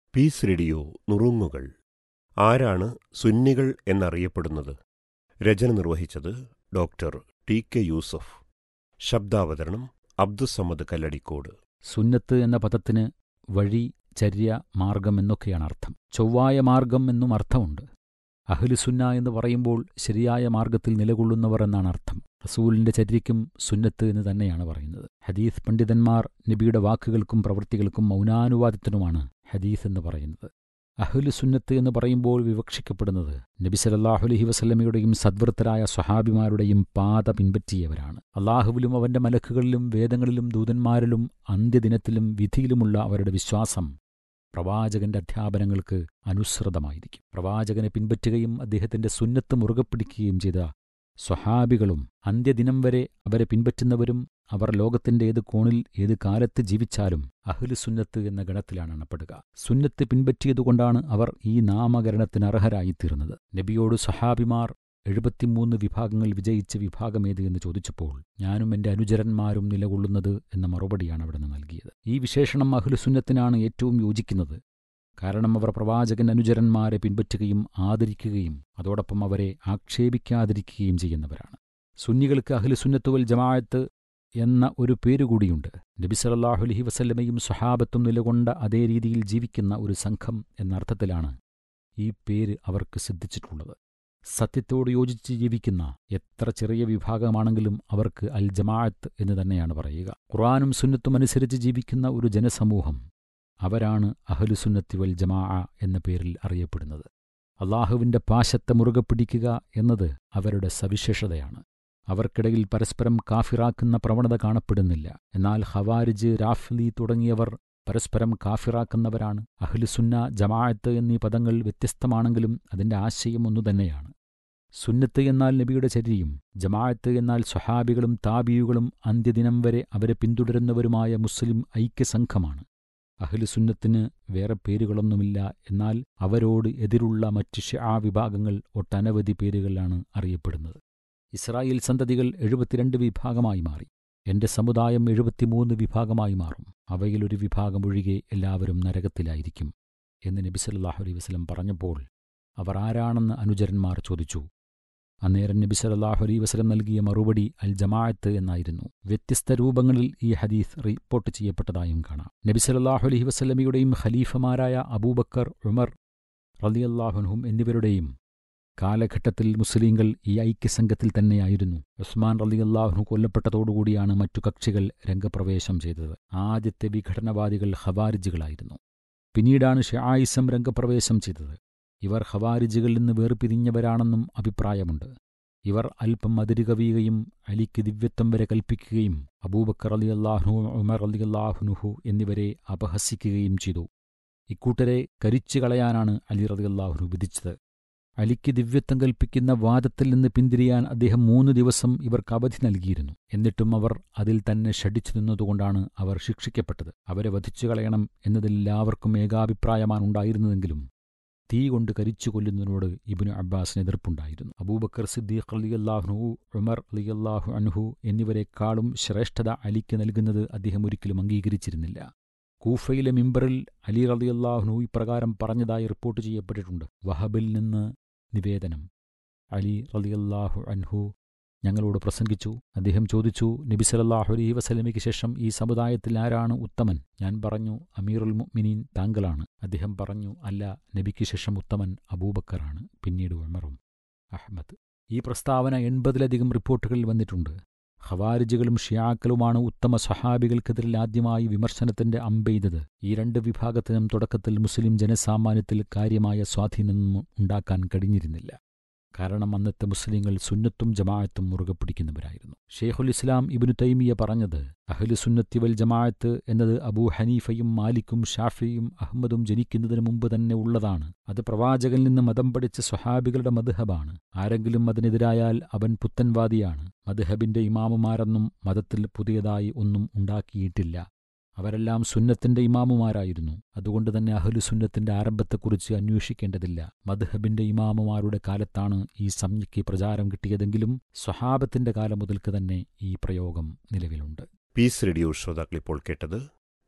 Piece radio നുറുങ്ങുകൾ. ആരാണ് സുന്നികൾ എന്നറിയപ്പെടുന്നത്? രചന നിർവഹിച്ചത് ഡോക്ടർ ടി.കെ. യൂസഫ്. ശബ്ദാവതരണം അബ്ദുസ്സമദ് കല്ലടിക്കോട്. സുന്നത്ത് എന്ന പദത്തിന് വഴി, ചര്യ, മാർഗം എന്നൊക്കെയാണ് അർത്ഥം. ചൊവ്വായ മാർഗം എന്നും അർത്ഥമുണ്ട്. അഹ്ലുസുന്ന എന്ന് പറയുമ്പോൾ ശരിയായ മാർഗത്തിൽ നിലകൊള്ളുന്നവർ എന്നാണ് അർത്ഥം. റസൂലിന്റെ ചര്യയ്ക്കും സുന്നത്ത് എന്ന് തന്നെയാണ് പറയുന്നത്. ഹദീസ് പണ്ഡിതന്മാർ നബിയുടെ വാക്കുകൾക്കും പ്രവൃത്തികൾക്കും മൗനാനുവാദത്തിനുമാണ് ഹദീസ് എന്ന് പറയുന്നത്. അഹ്ലുസുന്നത്ത് എന്ന് പറയുമ്പോൾ വിവക്ഷിക്കപ്പെടുന്നത് നബി സല്ലല്ലാഹു അലൈഹി വസല്ലമയുടെയും സദ്വൃത്തരായ സ്വഹാബിമാരുടെയും പാത പിൻപറ്റിയവരാണ്. അള്ളാഹുവിലും അവന്റെ മലക്കുകളിലും വേദങ്ങളിലും ദൂതന്മാരിലും അന്ത്യദിനത്തിലും വിധിയിലുമുള്ള അവരുടെ വിശ്വാസം പ്രവാചകന്റെ അധ്യാപനങ്ങൾക്ക് അനുസൃതമായിരിക്കും. പ്രവാചകനെ പിൻപറ്റുകയും അദ്ദേഹത്തിന്റെ സുന്നത്ത് മുറുകെ പിടിക്കുകയും ചെയ്ത സ്വഹാബികളും അന്ത്യദിനം വരെ അവരെ പിൻപറ്റുന്നവരും അവർ ലോകത്തിന്റെ ഏത് കോണിൽ ഏത് കാലത്ത് ജീവിച്ചാലും അഹ്ലുസുന്നത്ത് എന്ന ഗണത്തിലാണ് എണ്ണപ്പെടുക. സുന്നത്ത് പിൻപറ്റിയതുകൊണ്ടാണ് അവർ ഈ നാമകരണത്തിന് അർഹരായിത്തീർന്നത്. നബിയോട് സ്വഹാബിമാർ 73 വിഭാഗങ്ങൾ വിജയിച്ച വിഭാഗമേത് എന്ന് ചോദിച്ചപ്പോൾ ഞാനും എന്റെ അനുചരന്മാരും നിലകൊള്ളുന്നത് എന്ന മറുപടിയാണ് അവിടുന്ന് നൽകിയത്. ഈ വിശേഷണം അഹ്ലുസുന്നത്തിനാണ് ഏറ്റവും യോജിക്കുന്നത്. കാരണം അവർ പ്രവാചകൻ അനുചരന്മാരെ പിൻപറ്റുകയും ആദരിക്കുകയും അതോടൊപ്പം അവരെ ആക്ഷേപിക്കാതിരിക്കുകയും ചെയ്യുന്നവരാണ്. സുന്നികൾക്ക് അഹ്ലുസുന്നത്ത് വൽ ജമാഅത്ത് എന്ന ഒരു പേരുകൂടിയുണ്ട്. നബി സല്ലല്ലാഹു അലൈഹി വസല്ലമയും സ്വഹാബത്തും നിലകൊണ്ട അതേ രീതിയിൽ ജീവിക്കുന്ന ഒരു സംഘം എന്നർത്ഥത്തിലാണ് ഈ പേര് അവർക്ക് സിദ്ധിച്ചിട്ടുള്ളത്. സത്യത്തോട് യോജിച്ച് ജീവിക്കുന്ന എത്ര ചെറിയ വിഭാഗമാണെങ്കിലും അവർക്ക് അൽ ജമാഅത്ത് എന്ന് തന്നെയാണ് പറയുക. ഖുർആനും സുന്നത്തും അനുസരിച്ച് ജീവിക്കുന്ന ഒരു ജനസമൂഹം, അവരാണ് അഹ്ലുസുന്നത്തി വൽ ജമാഅ എന്ന പേരിൽ അറിയപ്പെടുന്നത്. അള്ളാഹുവിന്റെ പാശത്തെ മുറുകെ പിടിക്കുക എന്നത് അവരുടെ സവിശേഷതയാണ്. അവർക്കിടയിൽ പരസ്പരം കാഫിറാക്കുന്ന പ്രവണത കാണപ്പെടുന്നില്ല. എന്നാൽ ഖവാരിജ്, രാഫിളി തുടങ്ങിയവർ പരസ്പരം കാഫിറാക്കുന്നവരാണ്. അഹ്ലുസുന്ന, ജമാഅത്ത് എന്നീ പദങ്ങൾ വ്യത്യസ്തമാണെങ്കിലും അതിന്റെ ആശയം ഒന്നുതന്നെയാണ്. സുന്നത്ത് എന്നാൽ നബിയുടെ ചര്യയും, ജമാഅത്ത് എന്നാൽ സ്വഹാബികളും താബിയുകളും അന്ത്യദിനം വരെ അവരെ പിന്തുടരുന്നവരുമായ മുസ്ലിം ഐക്യസംഘമാണ്. അഹ്ലുസുന്നത്തിന് വേറെ പേരുകളൊന്നുമില്ല. എന്നാൽ അവരോട് എതിരുള്ള മറ്റ് ശിആ വിഭാഗങ്ങൾ ഒട്ടനവധി പേരുകളിലാണ് അറിയപ്പെടുന്നത്. ഇസ്രായേൽ സന്തതികൾ 72 വിഭാഗമായി മാറി. എന്റെ സമുദായം 73 വിഭാഗമായി മാറും. അവയിലൊരു വിഭാഗം ഒഴികെ എല്ലാവരും നരകത്തിലായിരിക്കും എന്ന് നബി സല്ലല്ലാഹു അലൈഹി വസല്ലം പറഞ്ഞപ്പോൾ അവർ ആരാണെന്ന് അനുചരന്മാർ ചോദിച്ചു. അന്നേരം നബി സല്ലല്ലാഹു അലൈഹി വസല്ലം നൽകിയ മറുപടി അൽ ജമാഅത്ത് എന്നായിരുന്നു. വ്യത്യസ്ത രൂപങ്ങളിൽ ഈ ഹദീസ് റിപ്പോർട്ട് ചെയ്യപ്പെട്ടതായും കാണാം. നബി സല്ലല്ലാഹു അലൈഹി വസല്ലമയുടെയും ഖലീഫമാരായ അബൂബക്കർ, ഉമർ റളിയല്ലാഹു അൻഹും എന്നിവരുടെയും കാലഘട്ടത്തിൽ മുസ്ലിങ്ങൾ ഈ ഐക്യസംഘത്തിൽ തന്നെയായിരുന്നു. ഉസ്മാൻ റളിയല്ലാഹു അൻഹു കൊല്ലപ്പെട്ടതോടുകൂടിയാണ് മറ്റു കക്ഷികൾ രംഗപ്രവേശം ചെയ്തത്. ആദ്യത്തെ വിഘടനവാദികൾ ഖവാരിജുകളായിരുന്നു. പിന്നീടാണ് ഷിആയിസം രംഗപ്രവേശം ചെയ്തത്. ഇവർ ഖവാരിജുകളിൽ നിന്ന് വേർപിരിഞ്ഞവരാണെന്നും അഭിപ്രായമുണ്ട്. ഇവർ അല്പം അതിര് കവിയുകയും അലിക്ക് ദിവ്യത്വം വരെ കൽപ്പിക്കുകയും അബൂബക്കർ റളിയല്ലാഹു അൻഹു, ഉമർ റളിയല്ലാഹു അൻഹു എന്നിവരെ അപഹസിക്കുകയും ചെയ്തു. ഇക്കൂട്ടരെ കരിച്ചു കളയാനാണ് അലി റളിയല്ലാഹു അൻഹു വിധിച്ചത്. അലിക്ക് ദിവ്യത്വം കൽപ്പിക്കുന്ന വാദത്തിൽ നിന്ന് പിന്തിരിയാൻ അദ്ദേഹം 3 ദിവസം ഇവർക്ക് അവധി നൽകിയിരുന്നു. എന്നിട്ടും അവർ അതിൽ തന്നെ ഷടിച്ചു നിന്നതുകൊണ്ടാണ് അവർ ശിക്ഷിക്കപ്പെട്ടത്. അവരെ വധിച്ചു കളയണം എന്നതിൽ എല്ലാവർക്കും ഏകാഭിപ്രായമാണ് ഉണ്ടായിരുന്നതെങ്കിലും തീ കൊണ്ട് കരിച്ചു കൊല്ലുന്നതിനോട് ഇബ്നു അബ്ബാസിന് എതിർപ്പുണ്ടായിരുന്നു. അബൂബക്കർ സിദ്ദീഖ് റളിയല്ലാഹു അൻഹു, ഉമർ റളിയല്ലാഹു അൻഹു എന്നിവരെക്കാളും ശ്രേഷ്ഠത അലിക്ക് നൽകുന്നത് അദ്ദേഹം ഒരിക്കലും അംഗീകരിച്ചിരുന്നില്ല. കൂഫയിലെ മിമ്പറിൽ അലി റളിയല്ലാഹു അൻഹു ഇപ്രകാരം പറഞ്ഞതായി റിപ്പോർട്ട് ചെയ്യപ്പെട്ടിട്ടുണ്ട്. വഹബിൽ നിന്ന് നിവേദനം: അലി റളിയല്ലാഹു അൻഹു ഞങ്ങളോട് പ്രസംഗിച്ചു. അദ്ദേഹം ചോദിച്ചു, നബി സല്ലല്ലാഹു അലൈഹി വസല്ലമയ്ക്ക് ശേഷം ഈ സമുദായത്തിൽ ആരാണ് ഉത്തമൻ? ഞാൻ പറഞ്ഞു, അമീറുൽ മുഅ്മിനീൻ താങ്കളാണ്. അദ്ദേഹം പറഞ്ഞു, അല്ല, നബിക്ക് ശേഷം ഉത്തമൻ അബൂബക്കറാണ്, പിന്നീട് ഉമറും. അഹ്മദ്. ഈ പ്രസ്താവന 80-ലധികം റിപ്പോർട്ടുകളിൽ വന്നിട്ടുണ്ട്. ഖവാരിജുകളും ഷിയാക്കളുമാണ് ഉത്തമ സ്വഹാബികൾക്കെതിരിൽ ആദ്യമായി വിമർശനത്തിന്റെ അമ്പെയ്തത്. ഈ 2 വിഭാഗത്തിനും തുടക്കത്തിൽ മുസ്ലിം ജനസാമാന്യത്തിൽ കാര്യമായ സ്വാധീനമൊന്നും ഉണ്ടാക്കാൻ കഴിഞ്ഞിരുന്നില്ല. കാരണം അന്നത്തെ മുസ്ലിങ്ങൾ സുന്നത്തും ജമാഅത്തും മുറുകെ പിടിക്കുന്നവരായിരുന്നു. ഷെയ്ഖുൽ ഇസ്ലാം ഇബ്നു തൈമിയ പറഞ്ഞത്, അഹ്ലു സുന്നത്തി വൽ ജമാഅത്ത് എന്നത് അബൂ ഹനീഫയും മാലിക്കും ഷാഫിയും അഹ്മദും ജനിക്കുന്നതിന് മുമ്പ് തന്നെ ഉള്ളതാണ്. അത് പ്രവാചകനിൽ നിന്ന് മതം പഠിച്ച സ്വഹാബികളുടെ മദ്ഹബാണ്. ആരെങ്കിലും അതിനെതിരായാൽ അവൻ പുത്തൻവാദിയാണ്. മദ്ഹബിന്റെ ഇമാമുമാരൊന്നും മതത്തിൽ പുതിയതായി ഒന്നും ഉണ്ടാക്കിയിട്ടില്ല. അവരെല്ലാം സുന്നത്തിന്റെ ഇമാമുമാരായിരുന്നു. അതുകൊണ്ട് തന്നെ അഹ്ലു സുന്നത്തിന്റെ ആരംഭത്തെക്കുറിച്ച് അന്വേഷിക്കേണ്ടതില്ല. മദ്ഹബിന്റെ ഇമാമുമാരുടെ കാലത്താണ് ഈ സംജ്ഞയ്ക്ക് പ്രചാരം കിട്ടിയതെങ്കിലും സ്വഹാബത്തിന്റെ കാലം മുതൽക്ക് തന്നെ ഈ പ്രയോഗം നിലവിലുണ്ട്. പീസ് റേഡിയോ ശ്രോതാക്കൾ ഇപ്പോൾ കേട്ടത്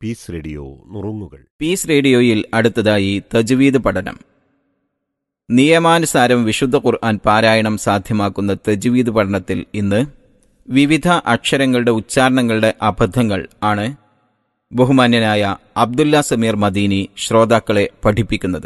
പീസ് റേഡിയോ നുറുങ്ങുകൾ. പീസ് റേഡിയോയിൽ അടുത്തതായി തജ്വീദ് പഠനം. നിയമാനുസാരം വിശുദ്ധ ഖുർആൻ പാരായണം സാധ്യമാക്കുന്ന തജ്വീദ് പഠനത്തിൽ ഇന്ന് വിവിധ അക്ഷരങ്ങളുടെ ഉച്ചാരണങ്ങളുടെ അബദ്ധങ്ങൾ ആണ് ബഹുമാന്യനായ അബ്ദുല്ല സമീർ മദീനി ശ്രോതാക്കളെ പഠിപ്പിക്കുന്നത്.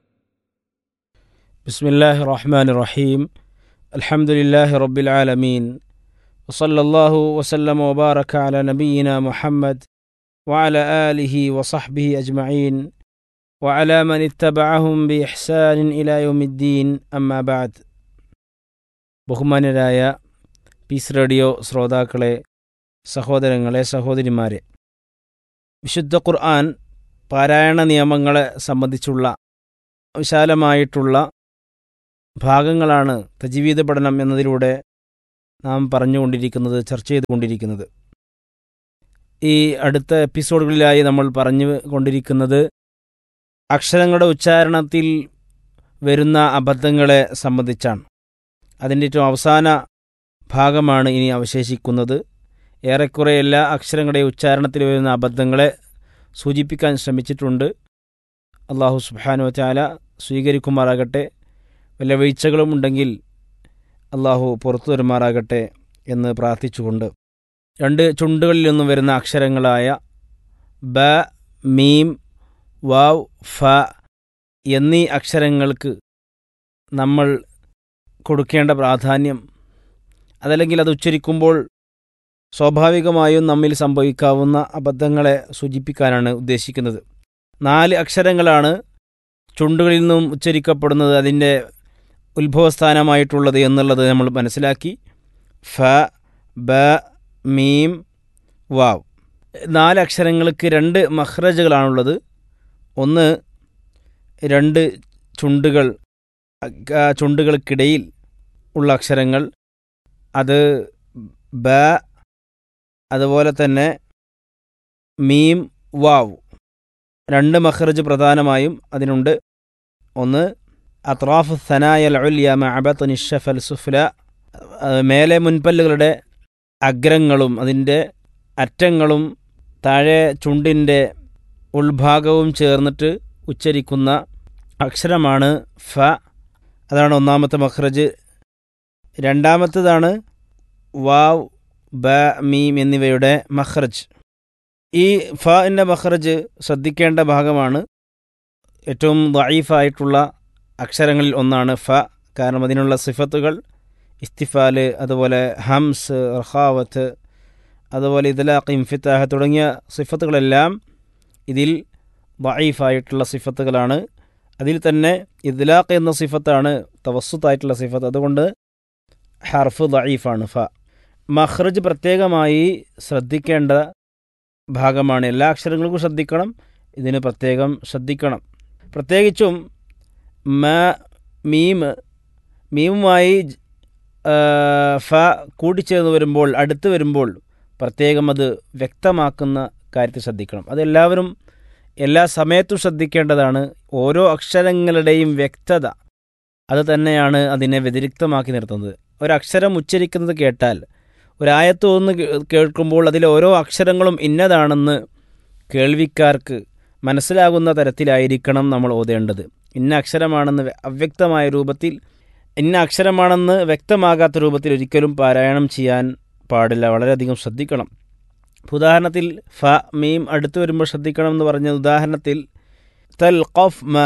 ബിസ്മില്ലാഹിർ റഹ്മാനിർ റഹീം. അൽഹംദുലില്ലാഹി റബ്ബിൽ ആലമീൻ. വസല്ലല്ലാഹു വസല്ലമ വബാറക അലാ നബിയിനാ മുഹമ്മദ് വഅലാ ആലിഹി വസഹ്ബിഹി അജ്മഈൻ വഅലാ മൻ ഇത്തബഅഹും ബിഇഹ്സാനിൻ ഇലാ യൗമിദ്ദീൻ. അമ്മാ ബഅദ്. ബഹുമാന്യരായ പീസ് റേഡിയോ ശ്രോതാക്കളെ, സഹോദരങ്ങളെ, സഹോദരിമാരെ, വിശുദ്ധ ഖുർആൻ പാരായണ നിയമങ്ങളെ സംബന്ധിച്ചുള്ള വിശാലമായിട്ടുള്ള ഭാഗങ്ങളാണ് തജ്വീദ് പഠനം എന്നതിലൂടെ നാം പറഞ്ഞുകൊണ്ടിരിക്കുന്നത്, ചർച്ച ചെയ്തുകൊണ്ടിരിക്കുന്നത്. ഈ അടുത്ത എപ്പിസോഡുകളിലായി നമ്മൾ പറഞ്ഞു കൊണ്ടിരിക്കുന്നത് അക്ഷരങ്ങളുടെ ഉച്ചാരണത്തിൽ വരുന്ന അബദ്ധങ്ങളെ സംബന്ധിച്ചാണ്. അതിൻ്റെ ഏറ്റവും അവസാന ഭാഗമാണ് ഇനി അവശേഷിക്കുന്നത്. ഏറെക്കുറെ എല്ലാ അക്ഷരങ്ങളുടെ ഉച്ചാരണത്തിൽ വരുന്ന അബദ്ധങ്ങളെ സൂചിപ്പിക്കാൻ ശ്രമിച്ചിട്ടുണ്ട്. അല്ലാഹു സുബ്ഹാനഹു വ തആല സ്വീകരിക്കുമാറാകട്ടെ. വല്ല വീഴ്ചകളും ഉണ്ടെങ്കിൽ അല്ലാഹു പുറത്തു തരുമാറാകട്ടെ എന്ന് പ്രാർത്ഥിച്ചുകൊണ്ട്, രണ്ട് ചുണ്ടുകളിൽ നിന്നും വരുന്ന അക്ഷരങ്ങളായ ബ, മീം, വാവ്, ഫ എന്നീ അക്ഷരങ്ങൾക്ക് നമ്മൾ കൊടുക്കേണ്ട പ്രാധാന്യം, അതല്ലെങ്കിൽ അത് ഉച്ചരിക്കുമ്പോൾ സ്വാഭാവികമായും നമ്മിൽ സംഭവിക്കാവുന്ന അബദ്ധങ്ങളെ സൂചിപ്പിക്കാനാണ് ഉദ്ദേശിക്കുന്നത്. 4 അക്ഷരങ്ങളാണ് ചുണ്ടുകളിൽ നിന്നും ഉച്ചരിക്കപ്പെടുന്നത്, അതിൻ്റെ ഉത്ഭവസ്ഥാനമായിട്ടുള്ളത് എന്നുള്ളത് നമ്മൾ മനസ്സിലാക്കി. ഫ, ബ, മീം, വാവ്. 4 അക്ഷരങ്ങൾക്ക് 2 മഖ്റജുകളാണുള്ളത്. ഒന്ന് 2 ചുണ്ടുകൾ, ചുണ്ടുകൾക്കിടയിൽ ഉള്ള അക്ഷരങ്ങൾ, അത് ബ, അതുപോലെ തന്നെ മീം, വാവ്. 2 മഖ്റജ് പ്രധാനമായും അതിനുണ്ട്. ഒന്ന് അത്റാഫു സനായൽ ഉൽയ മഅ ബത്നി ശഫൽ സുഫ്ല, മേലെ മുൻപല്ലുകളുടെ അഗ്രങ്ങളും അതിൻ്റെ അറ്റങ്ങളും താഴെ ചുണ്ടിൻ്റെ ഉൾഭാഗവും ചേർന്നിട്ട് ഉച്ചരിക്കുന്ന അക്ഷരമാണ് ഫ. അതാണ് ഒന്നാമത്തെ മഖ്റജ്. രണ്ടാമത്തേതാണ് വാവ്, ബ, മീം എന്നിവയുടെ മഖ്റജ്. ഈ ഫ-ൻ്റെ മഖ്റജ് ശ്രദ്ധിക്കേണ്ട ഭാഗമാണ്. ഏറ്റവും ദഈഫായിട്ടുള്ള അക്ഷരങ്ങളിൽ ഒന്നാണ് ഫ. കാരണം അതിനുള്ള സിഫത്തുകൾ ഇസ്തിഫാല്, അതുപോലെ ഹംസ്, റഖാവത്ത്, അതുപോലെ ഇദ്ലാഖ്, ഇൻഫിതാഹ് തുടങ്ങിയ സിഫത്തുകളെല്ലാം ഇതിൽ ദഈഫായിട്ടുള്ള സിഫത്തുകളാണ്. അതിൽ തന്നെ ഇദ്ലാഖ് എന്ന സിഫത്താണ് തവസ്സുത്തായിട്ടുള്ള സിഫത്ത്. അതുകൊണ്ട് ഹർഫ് ദഈഫാണ് ഫ. മഖ്റജ് പ്രത്യേകമായി ശ്രദ്ധിക്കേണ്ട ഭാഗമാണ്. എല്ലാ അക്ഷരങ്ങൾക്കും ശ്രദ്ധിക്കണം, ഇതിന് പ്രത്യേകം ശ്രദ്ധിക്കണം. പ്രത്യേകിച്ചും മ, മീം, മീമുമായി ഫ കൂടിച്ചേർന്ന് വരുമ്പോൾ, അടുത്ത് വരുമ്പോൾ പ്രത്യേകം അത് വ്യക്തമാക്കുന്ന കാര്യത്തിൽ ശ്രദ്ധിക്കണം. അതെല്ലാവരും എല്ലാ സമയത്തും ശ്രദ്ധിക്കേണ്ടതാണ്. ഓരോ അക്ഷരങ്ങളുടെയും വ്യക്തത അത് തന്നെയാണ് അതിനെ വ്യതിരിക്തമാക്കി നിർത്തുന്നത്. ഒരക്ഷരം ഉച്ചരിക്കുന്നത് കേട്ടാൽ, ഒരായത്ത് ഒന്ന് കേൾക്കുമ്പോൾ അതിലെ ഓരോ അക്ഷരങ്ങളും ഇന്നതാണെന്ന് കേൾവിക്കാർക്ക് മനസ്സിലാകുന്ന തരത്തിലായിരിക്കണം നമ്മൾ ഓതേണ്ടത്. ഇന്ന അക്ഷരമാണെന്ന് അവ്യക്തമായ രൂപത്തിൽ, ഇന്ന അക്ഷരമാണെന്ന് വ്യക്തമാകാത്ത രൂപത്തിൽ ഒരിക്കലും പാരായണം ചെയ്യാൻ പാടില്ല. വളരെയധികം ശ്രദ്ധിക്കണം. ഉദാഹരണത്തിൽ ഫ, മീം അടുത്ത് വരുമ്പോൾ ശ്രദ്ധിക്കണം എന്ന് പറഞ്ഞ ഉദാഹരണത്തിൽ തൽഖഫ് മ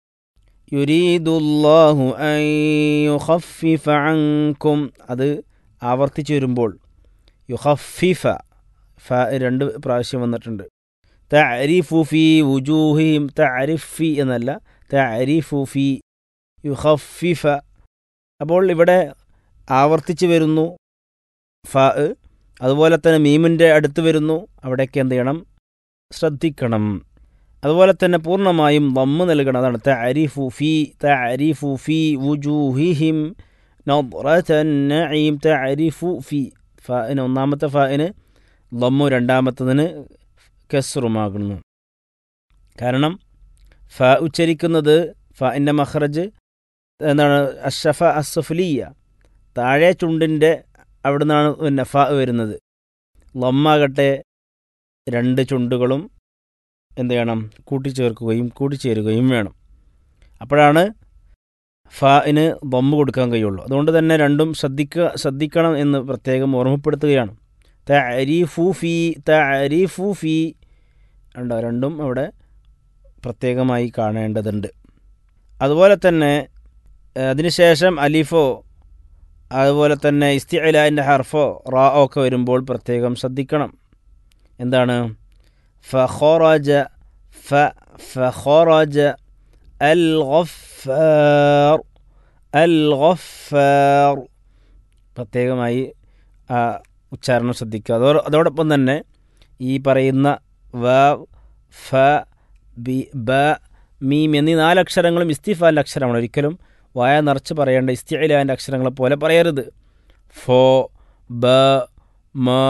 യുരീദുല്ലാഹു അൻ യുഖഫിഫ അൻകും, അത് ആവർത്തിച്ചു വരുമ്പോൾ യുഖഫിഫ, ഫ 2 പ്രാവശ്യം വന്നിട്ടുണ്ട്. തഅരിഫു ഫീ വുജൂഹിഹിം, തഅരിഫ് ഫി എന്നല്ല, തഅരിഫു ഫീ യുഖഫിഫ. അപ്പോൾ ഇവിടെ ആവർത്തിച്ച് വരുന്നു ഫ. അതുപോലെ തന്നെ മീമിൻ്റെ അടുത്ത് വരുന്നു, അവിടേക്ക് എന്ത് ചെയ്യണം? ശ്രദ്ധിക്കണം. അതുപോലെ തന്നെ പൂർണ്ണമായും ദമ്മ് നൽകണം. അതാണ് തഅരിഫു ഫീ, തഅരിഫു ഫീ വുജൂഹിഹിം നദ്റതൻ നഈം, തഅരിഫു ഫീ. ഫഇന്, ഒന്നാമത്തെ ഫഇന് ദമ്മു, രണ്ടാമത്തതിന് കസ്റുമാകുന്നു. കാരണം ഫ ഉച്ചരിക്കുന്നത്, ഫഇൻ്റെ മഖ്റജ് എന്താണ്? അഷ്ഷഫ അസ്സുഫ്ലിയ, താഴെ ചുണ്ടിൻ്റെ അവിടെ നിന്നാണ് പിന്നെ ഫ വരുന്നത്. ലമ്മാകട്ടെ 2 ചുണ്ടുകളും എന്ത് ചെയ്യണം? കൂട്ടിച്ചേരുകയും വേണം. അപ്പോഴാണ് ഫാഇന് ദമ്മ് കൊടുക്കാൻ കഴിയുള്ളൂ. അതുകൊണ്ട് തന്നെ രണ്ടും ശ്രദ്ധിക്കണം എന്ന് പ്രത്യേകം ഓർമ്മപ്പെടുത്തുകയാണ്. തഅരീഫു ഫീ ഉണ്ടോ? രണ്ടും അവിടെ പ്രത്യേകമായി കാണേണ്ടതുണ്ട്. അതുപോലെ തന്നെ അതിനുശേഷം അലിഫോ അതുപോലെ തന്നെ ഇസ്തിഇലാഇൻ്റെ ഹർഫോ റാ ഒക്കെ വരുമ്പോൾ പ്രത്യേകം ശ്രദ്ധിക്കണം. എന്താണ്? ഫഖറജ അൽ ഗഫാർ പ്രത്യേകമായി ഉച്ചാരണം ശ്രദ്ധിക്കുക. അതോടൊപ്പം തന്നെ ഈ പറയുന്ന വാവ്, ഫ, ബ, മീം എന്നീ 4 അക്ഷരങ്ങളും ഇസ്തിഫാലിൻ്റെ അക്ഷരമാണ്. ഒരിക്കലും വായ നിറച്ച് പറയേണ്ട ഇസ്തിഇലാൻ്റെ അക്ഷരങ്ങളെ പോലെ പറയരുത്. ഫോ, ബ, മ,